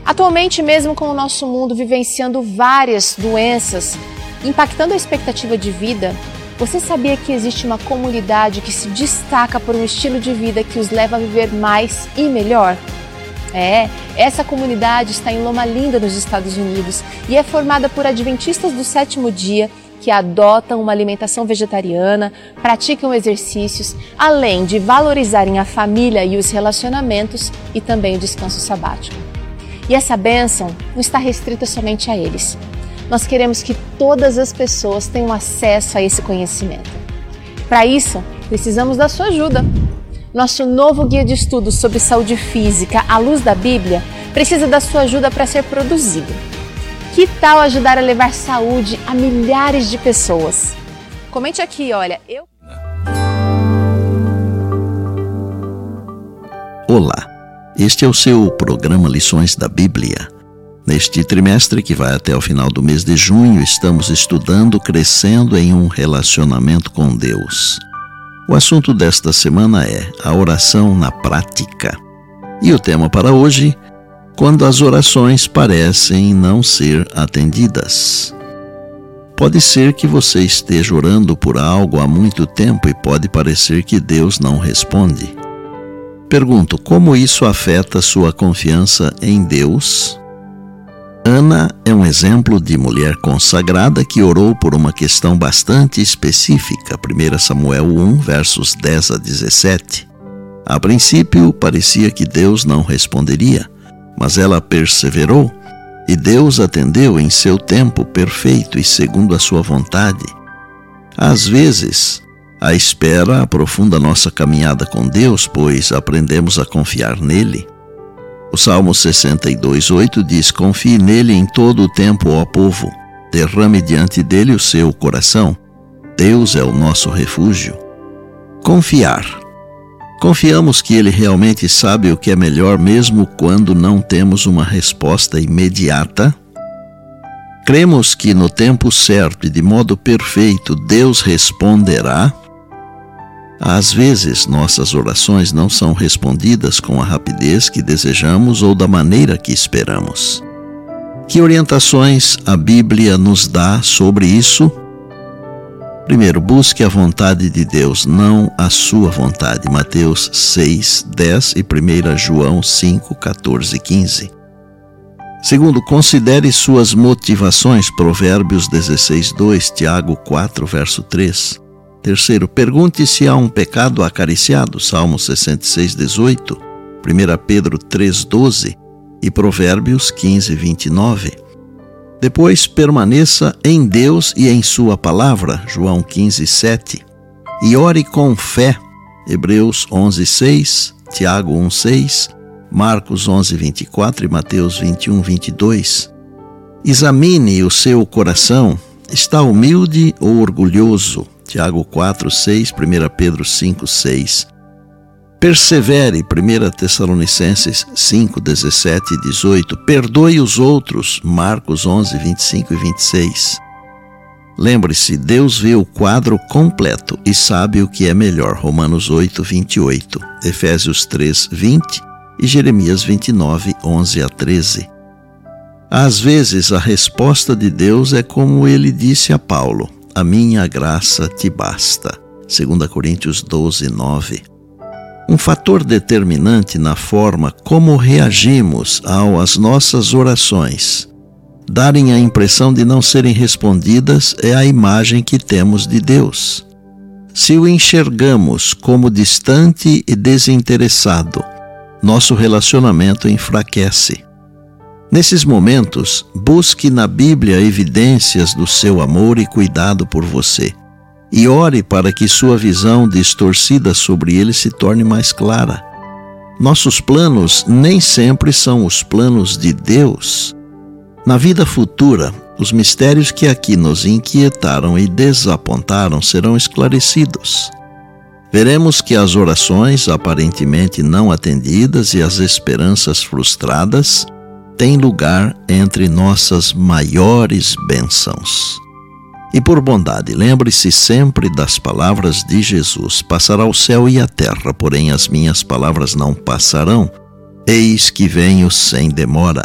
Atualmente, mesmo com o nosso mundo vivenciando várias doenças, impactando a expectativa de vida, você sabia que existe uma comunidade que se destaca por um estilo de vida que os leva a viver mais e melhor? Essa comunidade está em Loma Linda, nos Estados Unidos, e é formada por adventistas do sétimo dia que adotam uma alimentação vegetariana, praticam exercícios, além de valorizarem a família e os relacionamentos e também o descanso sabático. E essa bênção não está restrita somente a eles. Nós queremos que todas as pessoas tenham acesso a esse conhecimento. Para isso, precisamos da sua ajuda. Nosso novo guia de estudos sobre saúde física à luz da Bíblia precisa da sua ajuda para ser produzido. Que tal ajudar a levar saúde a milhares de pessoas? Comente aqui, olha, Olá, este é o seu programa Lições da Bíblia. Neste trimestre, que vai até o final do mês de junho, estamos estudando Crescendo em um Relacionamento com Deus. O assunto desta semana é a oração na prática. E o tema para hoje, quando as orações parecem não ser atendidas. Pode ser que você esteja orando por algo há muito tempo e pode parecer que Deus não responde. Pergunto, como isso afeta sua confiança em Deus? Ana é um exemplo de mulher consagrada que orou por uma questão bastante específica, 1 Samuel 1, versos 10 a 17. A princípio, parecia que Deus não responderia, mas ela perseverou e Deus atendeu em seu tempo perfeito e segundo a sua vontade. Às vezes, a espera aprofunda nossa caminhada com Deus, pois aprendemos a confiar nele. O Salmo 62:8 diz: confie nele em todo o tempo, ó povo, derrame diante dele o seu coração. Deus é o nosso refúgio. Confiar. Confiamos que ele realmente sabe o que é melhor mesmo quando não temos uma resposta imediata. Cremos que no tempo certo e de modo perfeito Deus responderá. Às vezes, nossas orações não são respondidas com a rapidez que desejamos ou da maneira que esperamos. Que orientações a Bíblia nos dá sobre isso? Primeiro, busque a vontade de Deus, não a sua vontade. Mateus 6:10 e 1 João 5:14-15. Segundo, considere suas motivações. Provérbios 16:2, Tiago 4, verso 3. Terceiro, pergunte se há um pecado acariciado, Salmo 66:18, 1 Pedro 3:12 e Provérbios 15:29. Depois, permaneça em Deus e em sua palavra, João 15:7. E ore com fé, Hebreus 11:6, Tiago 1:6, Marcos 11:24 e Mateus 21:22. Examine o seu coração, está humilde ou orgulhoso? Tiago 4:6, 1 Pedro 5:6. Persevere, 1 Tessalonicenses 5:17 e 18. Perdoe os outros, Marcos 11:25 e 26. Lembre-se, Deus vê o quadro completo e sabe o que é melhor, Romanos 8:28, Efésios 3:20 e Jeremias 29:11 a 13. Às vezes, a resposta de Deus é como ele disse a Paulo: a minha graça te basta. 2 Coríntios 12:9. Um fator determinante na forma como reagimos às nossas orações darem a impressão de não serem respondidas é a imagem que temos de Deus. Se o enxergamos como distante e desinteressado, nosso relacionamento enfraquece. Nesses momentos, busque na Bíblia evidências do seu amor e cuidado por você. E ore para que sua visão distorcida sobre ele se torne mais clara. Nossos planos nem sempre são os planos de Deus. Na vida futura, os mistérios que aqui nos inquietaram e desapontaram serão esclarecidos. Veremos que as orações aparentemente não atendidas e as esperanças frustradas têm lugar entre nossas maiores bênçãos. E por bondade, lembre-se sempre das palavras de Jesus: passará o céu e a terra, porém as minhas palavras não passarão. Eis que venho sem demora.